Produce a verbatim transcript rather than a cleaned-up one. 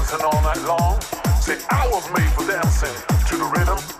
dancing all night long. Say I was made for dancing to the rhythm